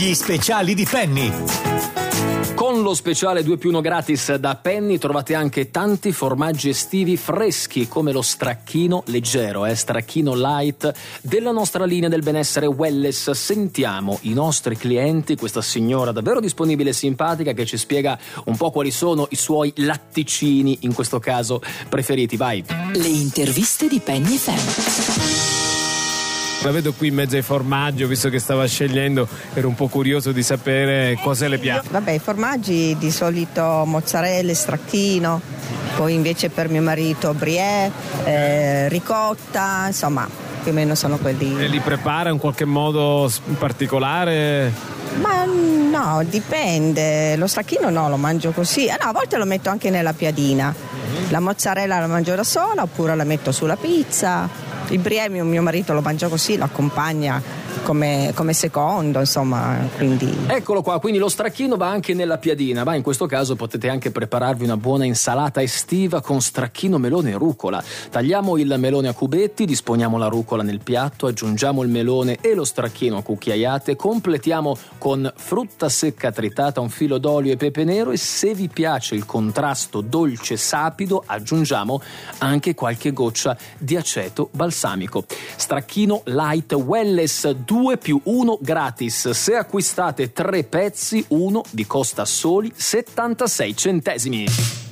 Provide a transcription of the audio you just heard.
Gli speciali di Penny. Con lo speciale 2+1 gratis da Penny trovate anche tanti formaggi estivi freschi come lo stracchino leggero, stracchino light della nostra linea del benessere Welless. Sentiamo i nostri clienti, questa signora davvero disponibile e simpatica che ci spiega un po' quali sono i suoi latticini, in questo caso preferiti. Vai! Le interviste di Penny FM. La vedo qui in mezzo ai formaggi, ho visto che stava scegliendo, ero un po' curioso di sapere cosa le piace. Vabbè, i formaggi di solito mozzarella, stracchino, poi invece per mio marito brie, ricotta, insomma, più o meno sono quelli. E li prepara in qualche modo in particolare? Ma no, dipende, lo stracchino no, lo mangio così, a volte lo metto anche nella piadina, la mozzarella la mangio da sola oppure la metto sulla pizza. Il brie mio marito lo mangia così, lo accompagna come secondo, insomma, quindi. Eccolo qua, quindi lo stracchino va anche nella piadina, ma in questo caso potete anche prepararvi una buona insalata estiva con stracchino, melone e rucola. Tagliamo il melone a cubetti, disponiamo la rucola nel piatto, aggiungiamo il melone e lo stracchino a cucchiaiate, completiamo con frutta secca tritata, un filo d'olio e pepe nero, e se vi piace il contrasto dolce sapido aggiungiamo anche qualche goccia di aceto balsamico. Stracchino light Welless 2+1 gratis. Se acquistate 3 pezzi, uno vi costa soli 76 centesimi.